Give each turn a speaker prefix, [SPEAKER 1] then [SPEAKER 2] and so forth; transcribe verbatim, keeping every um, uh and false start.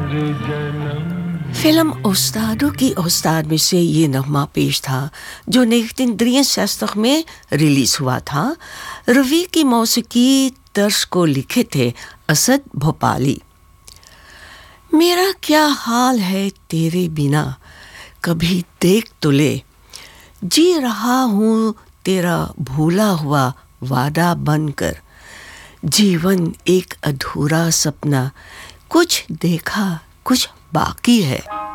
[SPEAKER 1] Film उस्तादों की उस्ताद में से ये नगमा पेश था जो उन्नीस सौ तिरसठ में रिलीज हुआ था। रवि की मौसीकी तर्ज को लिखे थे असद भोपाली। मेरा क्या हाल है तेरे बिना, कभी देख तो ले, जी रहा हूँ तेरा भूला हुआ वादा बनकर, जीवन एक अधूरा सपना, कुछ देखा कुछ बाकी है।